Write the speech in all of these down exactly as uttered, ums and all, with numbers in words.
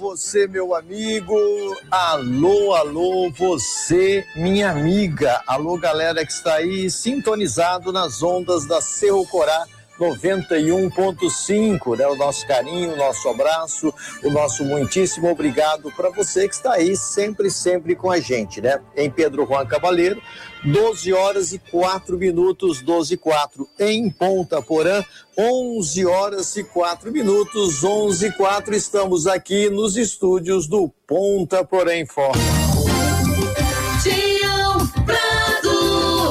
você, meu amigo. Alô, alô, você, minha amiga. Alô, galera que está aí sintonizado nas ondas da Cerro Corá noventa e um ponto cinco, né? O nosso carinho, o nosso abraço, o nosso muitíssimo obrigado para você que está aí sempre, sempre com a gente, né? Em Pedro Juan Cabaleiro, doze horas e quatro minutos, doze e quatro. Em Ponta Porã, onze horas e quatro minutos, onze e quatro. Estamos aqui nos estúdios do Ponta Porã Informa. Tião Prado,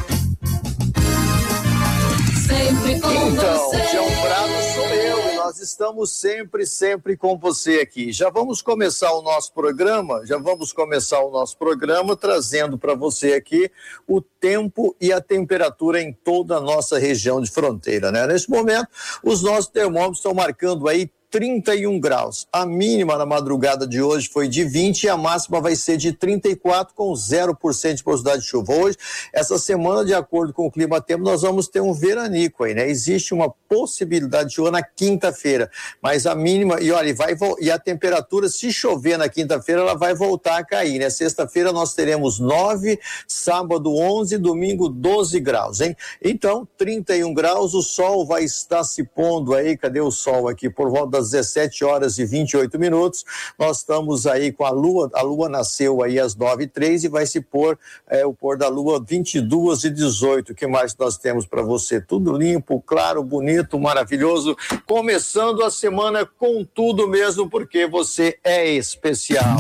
sempre com então, você. Tião Prado sou eu e nós estamos sempre, sempre com você aqui. Já vamos começar o nosso programa, já vamos começar o nosso programa trazendo para você aqui o tempo e a temperatura em toda a nossa região de fronteira, né? Nesse momento, os nossos termômetros estão marcando aí trinta e um graus. A mínima na madrugada de hoje foi de vinte e a máxima vai ser de trinta e quatro com zero por cento de possibilidade de chuva. Hoje, essa semana, de acordo com o clima tempo, nós vamos ter um veranico aí, né? Existe uma possibilidade de chuva na quinta-feira, mas a mínima, e olha, vai, e a temperatura, se chover na quinta-feira, ela vai voltar a cair, né? Sexta-feira nós teremos nove, sábado onze, domingo doze graus, hein? Então, trinta e um graus, o sol vai estar se pondo aí, cadê o sol aqui? Por volta das dezessete horas e vinte e oito minutos, nós estamos aí com a lua, a lua nasceu aí às nove e três e vai se pôr é, o pôr da lua vinte e duas e dezoito. O que mais nós temos para você? Tudo limpo, claro, bonito, maravilhoso, começando a semana com tudo mesmo, porque você é especial.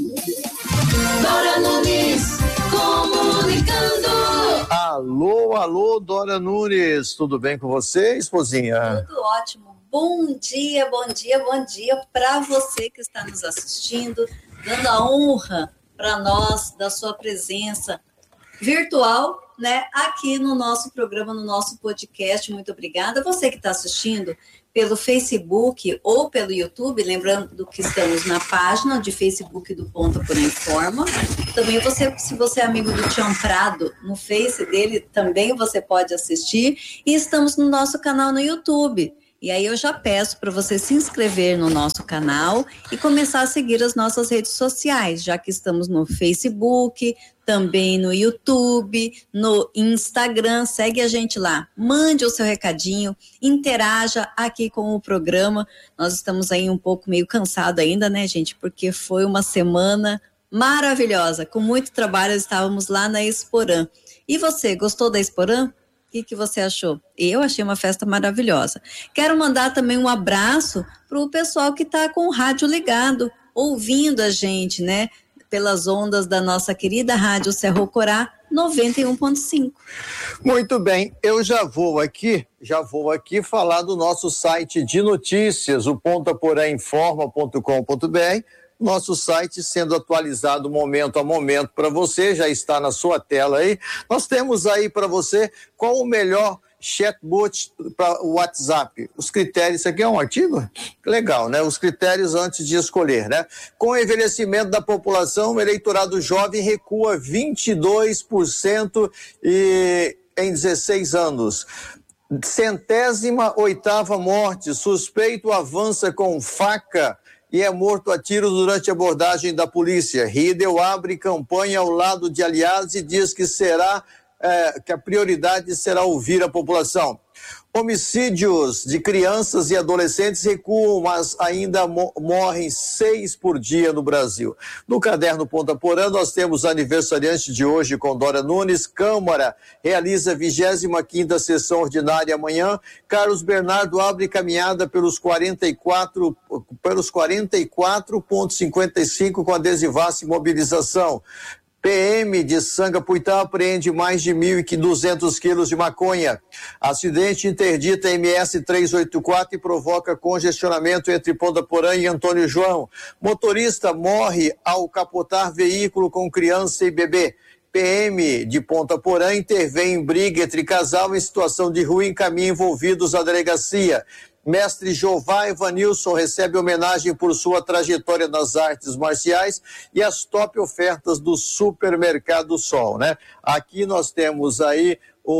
Dora Nunes comunicando. Alô, alô, Dora Nunes, tudo bem com você, esposinha? Tudo ótimo. Bom dia, bom dia, bom dia para você que está nos assistindo, dando a honra para nós da sua presença virtual, né, aqui no nosso programa, no nosso podcast. Muito obrigada. Você que está assistindo pelo Facebook ou pelo YouTube, lembrando que estamos na página de Facebook do Ponta Porã Informa. Também você, se você é amigo do Tião Prado, no Face dele também você pode assistir. E estamos no nosso canal no YouTube. E aí eu já peço para você se inscrever no nosso canal e começar a seguir as nossas redes sociais, já que estamos no Facebook, também no YouTube, no Instagram. Segue a gente lá, mande o seu recadinho, interaja aqui com o programa. Nós estamos aí um pouco meio cansado ainda, né, gente? Porque foi uma semana maravilhosa, com muito trabalho. Estávamos lá na Exporã. E você, gostou da Exporã? O que, que você achou? Eu achei uma festa maravilhosa. Quero mandar também um abraço para o pessoal que está com o rádio ligado, ouvindo a gente, né? Pelas ondas da nossa querida rádio Cerro Corá noventa e um ponto cinco. Muito bem, eu já vou aqui, já vou aqui falar do nosso site de notícias, o ponta porã informa ponto com ponto br. Nosso site sendo atualizado momento a momento para você, já está na sua tela aí. Nós temos aí para você qual o melhor chatbot para o WhatsApp. Os critérios, isso aqui é um artigo? Legal, né? Os critérios antes de escolher, né? Com o envelhecimento da população, o eleitorado jovem recua vinte e dois por cento e, em dezesseis anos. Centésima oitava morte, suspeito avança com faca e é morto a tiros durante a abordagem da polícia. Riedel abre campanha ao lado de aliados e diz que será é, que a prioridade será ouvir a população. Homicídios de crianças e adolescentes recuam, mas ainda mo- morrem seis por dia no Brasil. No caderno Ponta Porã, nós temos aniversariante de hoje com Dora Nunes. Câmara realiza a vigésima quinta sessão ordinária amanhã. Carlos Bernardo abre caminhada pelos quarenta e quatro, pelos quarenta e quatro ponto cinquenta e cinco com adesivaço e mobilização. P M de Sangapuitá apreende mais de mil e duzentos quilos de maconha. Acidente interdita M S trezentos e oitenta e quatro e provoca congestionamento entre Ponta Porã e Antônio João. Motorista morre ao capotar veículo com criança e bebê. P M de Ponta Porã intervém em briga entre casal em situação de rua e encaminha envolvidos à delegacia. Mestre Jová Evanilson recebe homenagem por sua trajetória nas artes marciais e as top ofertas do Supermercado Sol, né? Aqui nós temos aí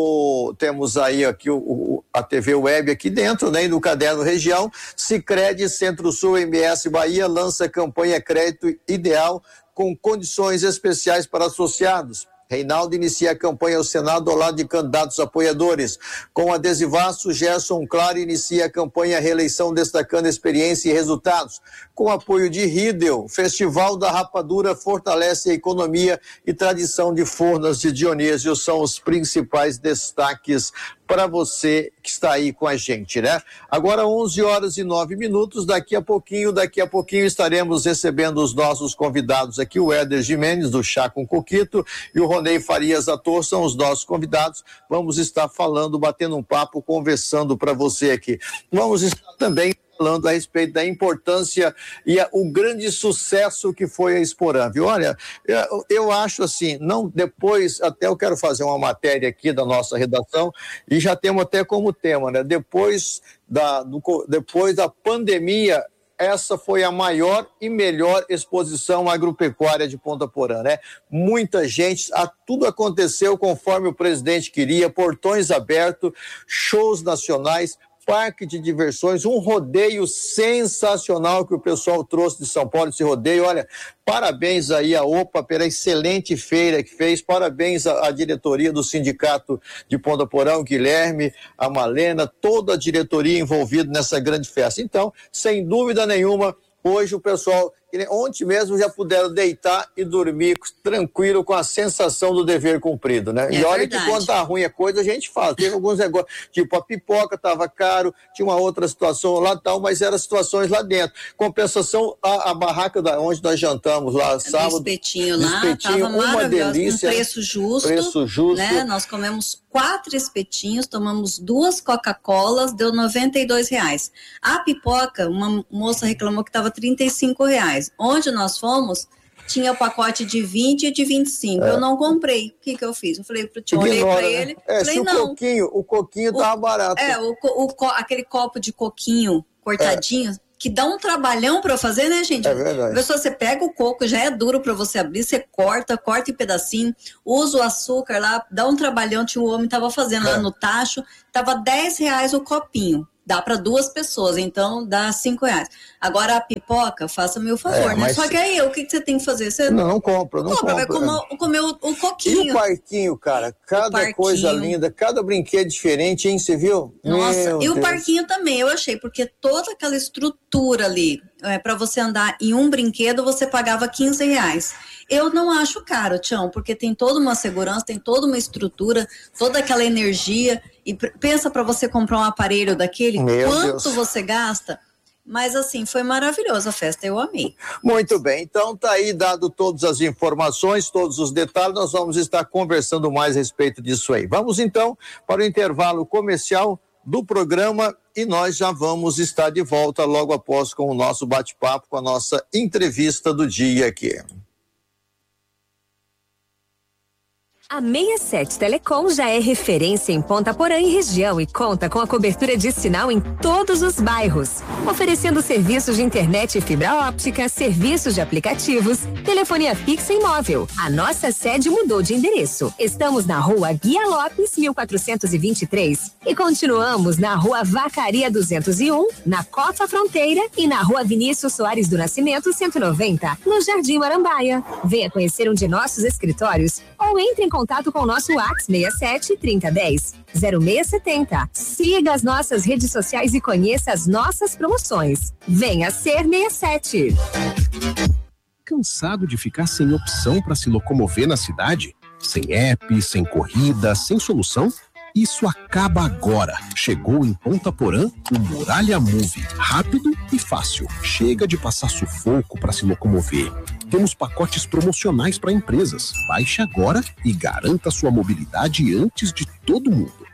o temos aí aqui o, o, a T V Web aqui dentro, né? E no Caderno Região, Sicredi Centro-Sul M S Bahia lança campanha Crédito Ideal com condições especiais para associados. Reinaldo inicia a campanha ao Senado ao lado de candidatos apoiadores. Com adesivaço, Gerson Claro inicia a campanha reeleição destacando experiência e resultados. Com apoio de Riedel, Festival da Rapadura fortalece a economia e tradição de Furnas de Dionísio são os principais destaques para você que está aí com a gente, né? Agora onze horas e nove minutos, daqui a pouquinho, daqui a pouquinho estaremos recebendo os nossos convidados aqui, o Éder Jimenez do Chá com Coquito e o Ronei Farias Ator são os nossos convidados. Vamos estar falando, batendo um papo, conversando para você aqui. Vamos estar também falando a respeito da importância e a, o grande sucesso que foi a Exporamv. Olha, eu, eu acho assim, não depois, até eu quero fazer uma matéria aqui da nossa redação e já temos até como tema, né? Depois da, do, depois da pandemia, essa foi a maior e melhor exposição agropecuária de Ponta Porã, né? Muita gente, a, tudo aconteceu conforme o presidente queria, portões abertos, shows nacionais, parque de diversões, um rodeio sensacional que o pessoal trouxe de São Paulo, esse rodeio. Olha, parabéns aí à OPA pela excelente feira que fez, parabéns à, à diretoria do Sindicato de Ponta Porã, o Guilherme, a Malena, toda a diretoria envolvida nessa grande festa. Então, sem dúvida nenhuma, hoje o pessoal, ontem mesmo já puderam deitar e dormir tranquilo com a sensação do dever cumprido, né? É e olha verdade. Que quando tá ruim a coisa, a gente fala. Teve alguns negócios, tipo a pipoca tava caro, tinha uma outra situação lá tal, mas eram situações lá dentro. Compensação, a, a barraca da onde nós jantamos lá sábado. Do espetinho lá, espetinho, tava uma delícia. Um preço justo. Preço justo. Né? Nós comemos quatro espetinhos, tomamos duas Coca-Colas, deu noventa e dois reais. A pipoca, uma moça reclamou que tava trinta e cinco reais. Onde nós fomos, tinha o pacote de vinte e de vinte e cinco. É. Eu não comprei. O que que eu fiz? Eu falei pro tio, olhei pra ele, é, falei, se não. O coquinho, o coquinho o, tava barato. É, o, o, aquele copo de coquinho cortadinho, é. que dá um trabalhão para fazer, né, gente? É verdade. Pessoa, você pega o coco, já é duro para você abrir, você corta, corta em pedacinho, usa o açúcar lá, dá um trabalhão, tinha um homem tava fazendo é. lá no tacho, tava dez reais o copinho. Dá para duas pessoas, então dá cinco reais. Agora a pipoca, faça meu favor, é, né? Só que aí, o que, que você tem que fazer? Você não, não compra, não compra. Vai comer, comer o, o coquinho. E o parquinho, cara? Cada parquinho. Coisa linda, cada brinquedo diferente, hein? Você viu? Nossa, meu e Deus. O parquinho também, eu achei, porque toda aquela estrutura ali, é, para você andar em um brinquedo, você pagava quinze reais. Eu não acho caro, Tião, porque tem toda uma segurança, tem toda uma estrutura, toda aquela energia. E pensa para você comprar um aparelho daquele, Meu quanto Deus. Você gasta? Mas assim, foi maravilhosa a festa, eu amei. Muito bem, então tá aí dado todas as informações, todos os detalhes, nós vamos estar conversando mais a respeito disso aí. Vamos então para o intervalo comercial do programa e nós já vamos estar de volta logo após com o nosso bate-papo, com a nossa entrevista do dia aqui. A sessenta e sete Telecom já é referência em Ponta Porã e região e conta com a cobertura de sinal em todos os bairros, oferecendo serviços de internet e fibra óptica, serviços de aplicativos, telefonia fixa e móvel. A nossa sede mudou de endereço. Estamos na Rua Guia Lopes, mil quatrocentos e vinte e três e continuamos na Rua Vacaria duzentos e um, na Costa Fronteira e na Rua Vinícius Soares do Nascimento cento e noventa, no Jardim Marambaia. Venha conhecer um de nossos escritórios ou entre em contato com o nosso WhatsApp sessenta e sete, trinta, dez, zero seis setenta. Siga as nossas redes sociais e conheça as nossas promoções. Venha ser sessenta e sete. Cansado de ficar sem opção para se locomover na cidade? Sem app, sem corrida, sem solução? Isso acaba agora. Chegou em Ponta Porã o Muralha Move. Rápido e fácil. Chega de passar sufoco para se locomover. Temos pacotes promocionais para empresas. Baixe agora e garanta sua mobilidade antes de todo mundo.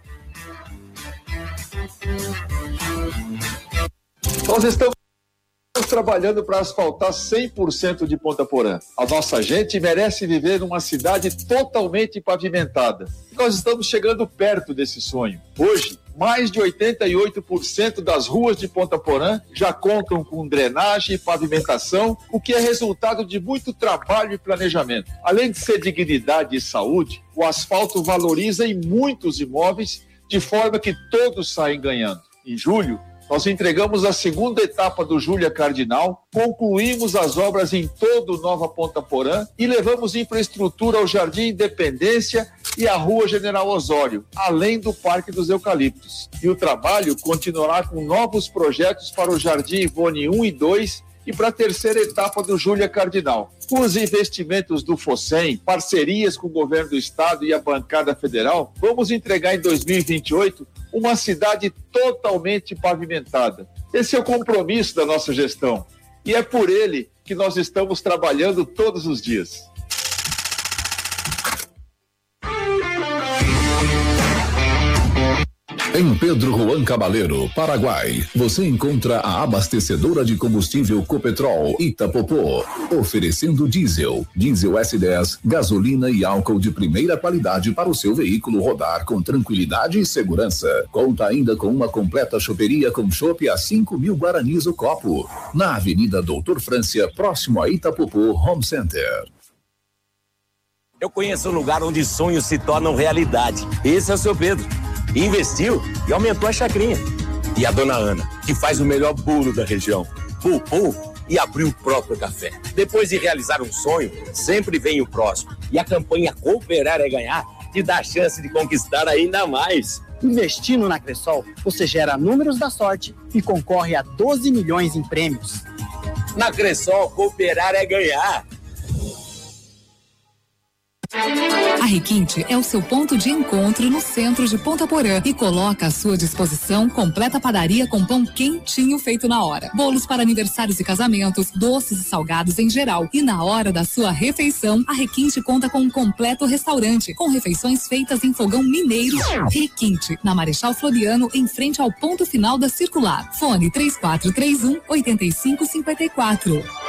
Nós estamos trabalhando para asfaltar cem por cento de Ponta Porã. A nossa gente merece viver numa cidade totalmente pavimentada. Nós estamos chegando perto desse sonho. Hoje, Mais de oitenta e oito por cento das ruas de Ponta Porã já contam com drenagem e pavimentação, o que é resultado de muito trabalho e planejamento. Além de ser dignidade e saúde, o asfalto valoriza em muitos imóveis, de forma que todos saem ganhando. Em julho, nós entregamos a segunda etapa do Júlia Cardinal, concluímos as obras em todo Nova Ponta Porã e levamos infraestrutura ao Jardim Independência e à Rua General Osório, além do Parque dos Eucaliptos. E o trabalho continuará com novos projetos para o Jardim Ivone um e dois e para a terceira etapa do Júlia Cardinal. Com os investimentos do FOSEM, parcerias com o governo do estado e a bancada federal, vamos entregar em dois mil e vinte e oito uma cidade totalmente pavimentada. Esse é o compromisso da nossa gestão e é por ele que nós estamos trabalhando todos os dias. Em Pedro Juan Cabaleiro, Paraguai, você encontra a abastecedora de combustível Copetrol Itapopô, oferecendo diesel, diesel S dez, gasolina e álcool de primeira qualidade para o seu veículo rodar com tranquilidade e segurança. Conta ainda com uma completa choperia com chopp a cinco mil guaranis o copo. Na Avenida Doutor Frância, próximo a Itapopô Home Center. Eu conheço um lugar onde sonhos se tornam realidade. Esse é o seu Pedro. Investiu e aumentou a chacrinha. E a dona Ana, que faz o melhor bolo da região, poupou e abriu o próprio café. Depois de realizar um sonho, sempre vem o próximo. E a campanha Cooperar é Ganhar te dá a chance de conquistar ainda mais. Investindo na Cressol, você gera números da sorte e concorre a doze milhões em prêmios. Na Cressol, Cooperar é Ganhar. A Requinte é o seu ponto de encontro no centro de Ponta Porã e coloca à sua disposição completa padaria com pão quentinho feito na hora. Bolos para aniversários e casamentos, doces e salgados em geral. E na hora da sua refeição, a Requinte conta com um completo restaurante, com refeições feitas em fogão mineiro. Requinte, na Marechal Floriano, em frente ao ponto final da circular. Fone três quatro três um, oito cinco cinco quatro.